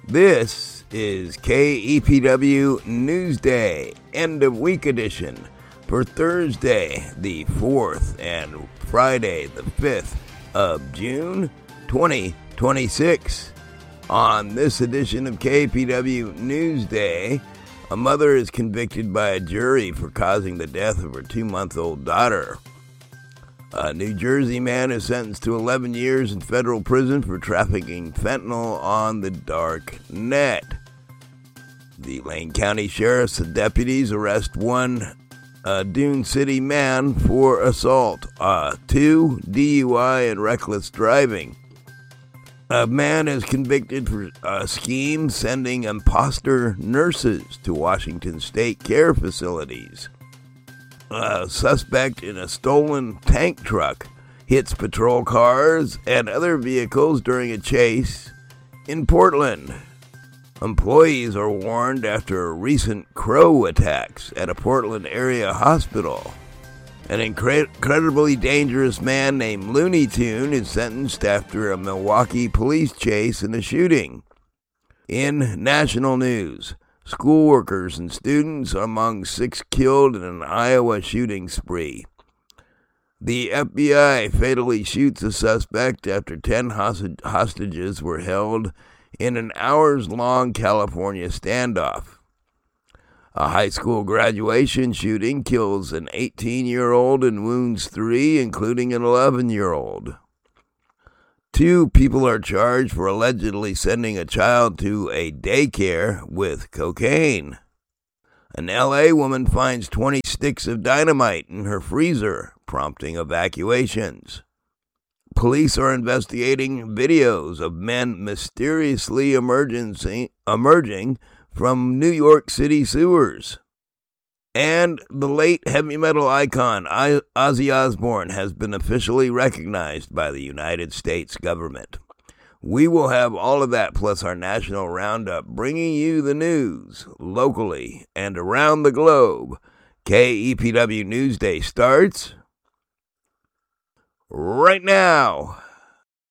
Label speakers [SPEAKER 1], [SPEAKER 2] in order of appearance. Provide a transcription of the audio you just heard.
[SPEAKER 1] This is KEPW Newsday, end of week edition for Thursday the 4th and Friday the 5th of June 2026. On this edition of KEPW Newsday, a mother is convicted by a jury for causing the death of her 2-month-old daughter. A New Jersey man is sentenced to 11 years in federal prison for trafficking fentanyl on the dark net. The Lane County Sheriff's deputies arrest one Dune City man for assault, 2 DUI and reckless driving. A man is convicted for a scheme sending imposter nurses to Washington State care facilities. A suspect in a stolen tank truck hits patrol cars and other vehicles during a chase in Portland. Employees are warned after recent crow attacks at a Portland area hospital. An incredibly dangerous man named Looney Tune is sentenced after a Milwaukee police chase and a shooting. In national news, school workers and students are among 6 killed in an Iowa shooting spree. The FBI fatally shoots a suspect after 10 hostages were held in an hours-long California standoff. A high school graduation shooting kills an 18-year-old and wounds 3, including an 11-year-old. 2 people are charged for allegedly sending a child to a daycare with cocaine. An L.A. woman finds 20 sticks of dynamite in her freezer, prompting evacuations. Police are investigating videos of men mysteriously emerging from New York City sewers. And the late heavy metal icon Ozzy Osbourne has been officially recognized by the United States government. We will have all of that plus our national roundup, bringing you the news locally and around the globe. KEPW Newsday starts right now.